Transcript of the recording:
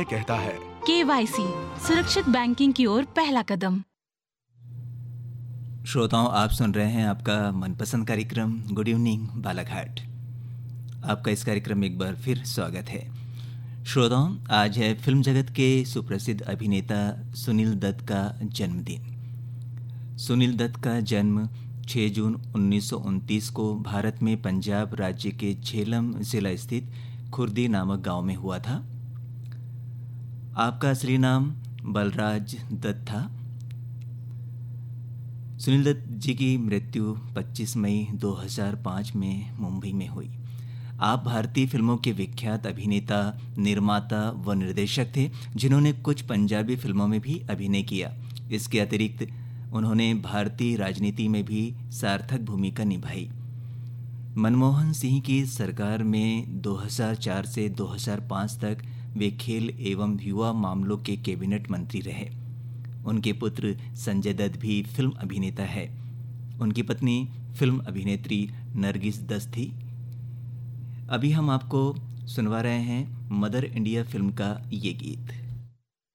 RBI कहता है। KYC सुरक्षित बैंकिंग की ओर पहला कदम। श्रोताओं, आप सुन रहे हैं आपका मनपसंद कार्यक्रम गुड इवनिंग बालाघाट। आपका इस कार्यक्रम में एक बार फिर स्वागत है। श्रोताओं, आज है फिल्म जगत के सुप्रसिद्ध अभिनेता सुनील दत्त का जन्मदिन। सुनील दत्त का जन्म 6 जून 1929 को भारत में पंजाब राज्य के झेलम जिला स्थित खुर्दी नामक गांव में हुआ था। आपका असली नाम बलराज दत्त था। सुनील दत्त जी की मृत्यु 25 मई 2005 में मुंबई में हुई। आप भारतीय फिल्मों के विख्यात अभिनेता, निर्माता व निर्देशक थे, जिन्होंने कुछ पंजाबी फिल्मों में भी अभिनय किया। इसके अतिरिक्त उन्होंने भारतीय राजनीति में भी सार्थक भूमिका निभाई। मनमोहन सिंह की सरकार में 2004 से 2005 तक वे खेल एवं युवा मामलों के कैबिनेट मंत्री रहे। उनके पुत्र संजय दत्त भी फिल्म अभिनेता है। उनकी पत्नी फिल्म अभिनेत्री नरगिस दत्त थी। अभी हम आपको सुनवा रहे हैं मदर इंडिया फिल्म का ये गीत।